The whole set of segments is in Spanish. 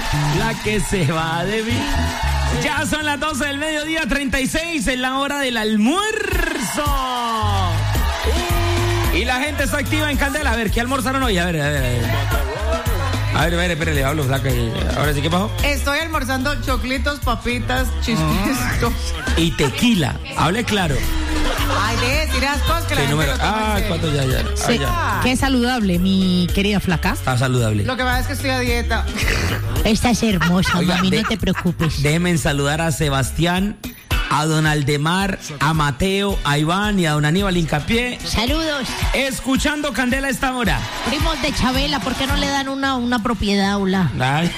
la que se va de mí. Ya son las 12 del mediodía, 36, en la hora del almuerzo. Y la gente está activa en Candela. A ver, ¿qué almorzaron hoy? A ver. Espere, le hablo, flaca. Ahora sí, ¿qué pasó? Estoy almorzando choclitos, papitas, chispitos. Y tequila. Hable claro. Ay, de decir las cosas que la gente número? lo toma en serio. ¿Cuánto ya? Sí, qué saludable, mi querida flaca. Está saludable. Lo que pasa es que estoy a dieta. Estás hermosa, Oiga, mami, no te preocupes. Déjenme saludar a Sebastián, a don Aldemar, a Mateo, a Iván y a don Aníbal Hincapié. Saludos. Escuchando Candela a esta hora. Primos de Chabela, ¿por qué no le dan una propiedad, hola? Ay.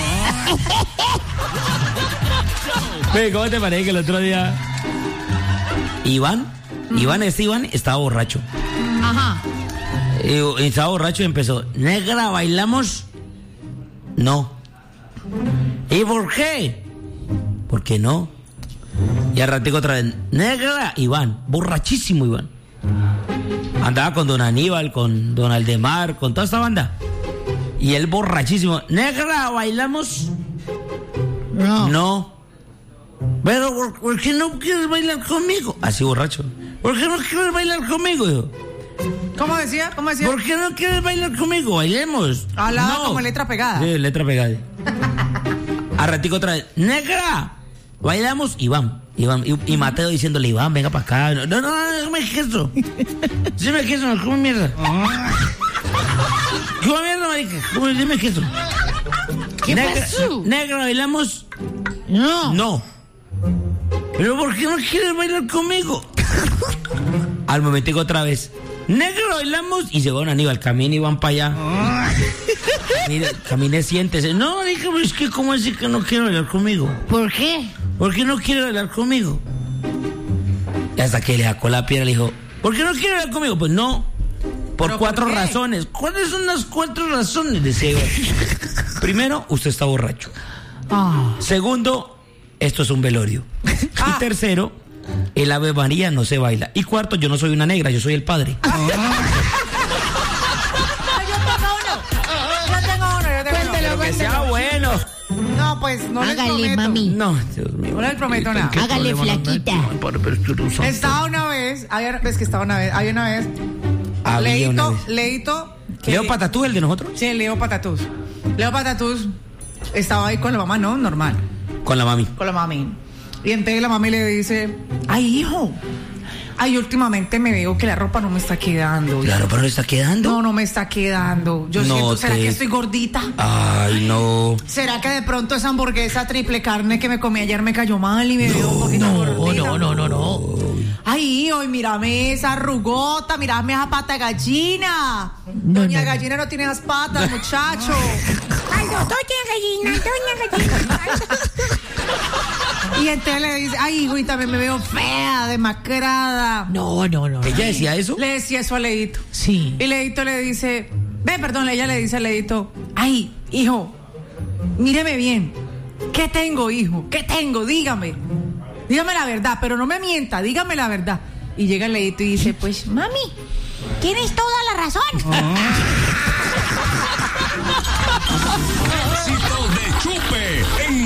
Ve, ¿cómo te parece que el otro día Iván estaba borracho? Ajá. Estaba borracho y empezó, negra, ¿bailamos? No. ¿Y por qué? ¿Por qué no? Y al ratico otra vez, negra, Iván, borrachísimo Iván. Andaba con don Aníbal, con don Aldemar, con toda esta banda. Y él borrachísimo, negra, ¿bailamos? No. Pero, ¿por qué no quieres bailar conmigo? Así borracho. ¿Por qué no quieres bailar conmigo, hijo? ¿Cómo decía? ¿Por qué no quieres bailar conmigo? Bailemos. Hablaba como letra pegada. Sí, letra pegada. Al ratico otra vez, negra, bailamos, Iván. Y Mateo diciéndole, Iván, venga para acá. No, déjame queso. Dime queso, come mierda. Come mierda, marica. Dime queso. ¿Qué pasó? Negra, ¿bailamos? No. ¿Pero por qué no quieres bailar conmigo? Al momentico otra vez, negro, bailamos. Y llegó don Aníbal, camina y van para allá. Camine, siéntese. No, dígame, es que ¿cómo así que no quiere bailar conmigo? ¿Por qué? ¿Por qué no quiere bailar conmigo? Y hasta que le sacó la piedra le dijo, ¿por qué no quiere bailar conmigo? Pues no, por 4 razones. ¿Cuáles son las 4 razones? Decía Iván. Primero, usted está borracho. Segundo, esto es un velorio. Y tercero, el Ave María no se baila. Y cuarto, yo no soy una negra, yo soy el padre. Yo tengo uno. Pero que sea bueno. No, pues no les Hágale, prometo. mami. No, Dios mío. No les prometo nada. Hágale, flaquita. Había una vez. Leito. ¿Leo Patatú, el de nosotros? Sí, Leo Patatús estaba ahí con la mamá, ¿no? Normal. Con la mami. Y entonces la mami le dice, ay, hijo, últimamente me veo que la ropa no me está quedando. ¿La ropa no le está quedando? No me está quedando. Yo siento, ¿será que estoy gordita? Ay, no. ¿Será que de pronto esa hamburguesa triple carne que me comí ayer me cayó mal y me veo un poquito gordita? No. Ay, hijo, y mírame esa arrugota, mírame esa pata de gallina. Doña Gallina no tiene esas patas, muchacho. Ay, no, doña gallina. Y entonces le dice, ay, hijo, y también me veo fea, demacrada. No. ¿Ella decía eso? Le decía eso a Leito. Sí. Y Leito le dice, ella le dice a Leito, ay, hijo, míreme bien. ¿Qué tengo, hijo? ¿Qué tengo? Dígame la verdad, pero no me mienta, dígame la verdad. Y llega el Leito y dice, pues, mami, tienes toda la razón. Éxito de Chupe en